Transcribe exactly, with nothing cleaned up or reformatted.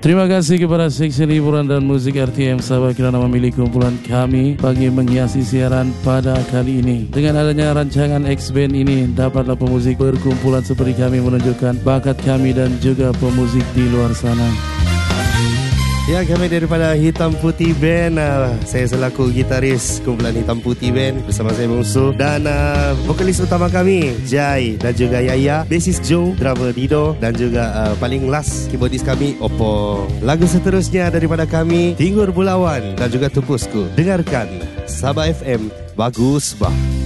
Terima kasih kepada Seksi Hiburan dan Musik R T M Sabah kerana memilih kumpulan kami bagi menghiasi siaran pada kali ini. Dengan adanya rancangan X-Band ini, dapatlah pemuzik berkumpulan seperti kami menunjukkan bakat kami dan juga pemuzik di luar sana. Ya, kami daripada Hitam Putih Band. uh, Saya selaku gitaris kumpulan Hitam Putih Band bersama saya Bungsu. Dan uh, vokalis utama kami Jai dan juga Yaya, bassist Joe, drummer Dido, dan juga uh, paling last keyboardist kami Oppo. Lagu seterusnya daripada kami Tinggur Bulawan dan juga Tupusku. Dengarkan Sabah F M Bagus Bah.